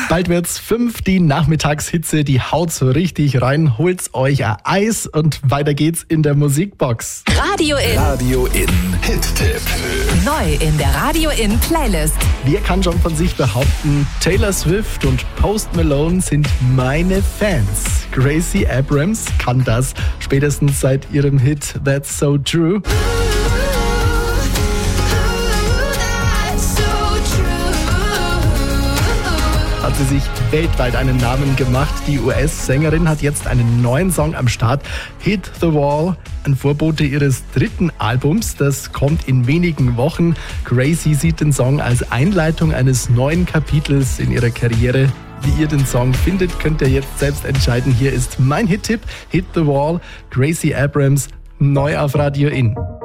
Bald wird's 5, die Nachmittagshitze, die haut so richtig rein. Holt's euch ein Eis und weiter geht's in der Musikbox. Radio in Hit-Tipp. Neu in der Radio in Playlist. Wer kann schon von sich behaupten, Taylor Swift und Post Malone sind meine Fans. Gracie Abrams kann das, spätestens seit ihrem Hit That's So True. Hat sie sich weltweit einen Namen gemacht. Die US-Sängerin hat jetzt einen neuen Song am Start, Hit the Wall, ein Vorbote ihres 3. Albums. Das kommt in wenigen Wochen. Gracie sieht den Song als Einleitung eines neuen Kapitels in ihrer Karriere. Wie ihr den Song findet, könnt ihr jetzt selbst entscheiden. Hier ist mein Hit-Tipp, Hit the Wall, Gracie Abrams, neu auf Radio in.